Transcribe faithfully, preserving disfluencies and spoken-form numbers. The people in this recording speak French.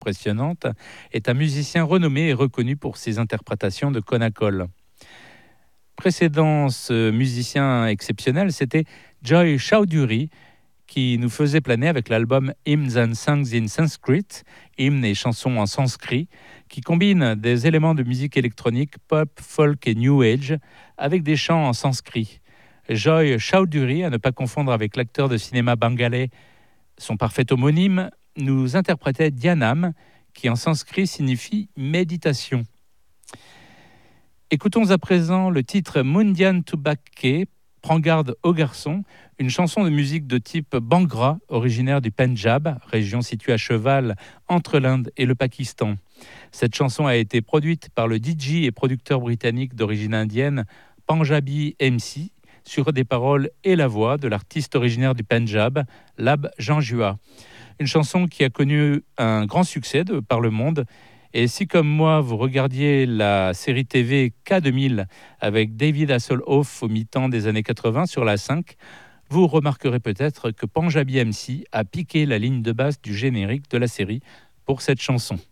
impressionnante, est un musicien renommé et reconnu pour ses interprétations de Konakol. Précédent ce musicien exceptionnel, c'était Joy Chowdhury, qui nous faisait planer avec l'album Hymns and Songs in Sanskrit, hymnes et chansons en sanskrit, qui combine des éléments de musique électronique, pop, folk et new age, avec des chants en sanskrit. Joy Chowdhury, à ne pas confondre avec l'acteur de cinéma bengalais, son parfait homonyme, nous interprétait Dhyanam, qui en sanskrit signifie méditation. Écoutons à présent le titre Mundian Tubakke, Prends garde aux garçons, une chanson de musique de type Bhangra, originaire du Pendjab, région située à cheval entre l'Inde et le Pakistan. Cette chanson a été produite par le D J et producteur britannique d'origine indienne Panjabi M C, sur des paroles et la voix de l'artiste originaire du Pendjab, Lab Janjua. Une chanson qui a connu un grand succès de par le monde. Et si, comme moi, vous regardiez la série T V K deux mille avec David Hasselhoff au mi-temps des années quatre-vingts sur la cinq, vous remarquerez peut-être que Panjabi M C a piqué la ligne de basse du générique de la série pour cette chanson.